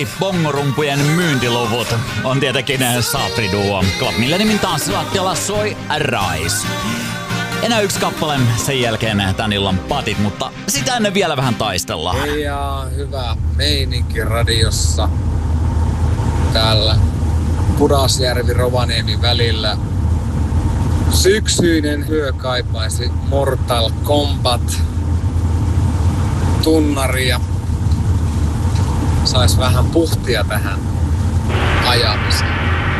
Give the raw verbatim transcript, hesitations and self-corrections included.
Bongorumpujen myyntiluvut on tietenkin Sapri-duo. Club Milleniumin tanssilattialla soi Rise. Enää yksi kappale, sen jälkeen tän illan patit, mutta sitä ennen vielä vähän taistellaan. Ja hyvä meininki radiossa täällä Pudasjärvi-Rovaniemi välillä. Syksyinen yö kaipaisi Mortal Kombat tunnaria. Sais vähän puhtia tähän ajamiseen.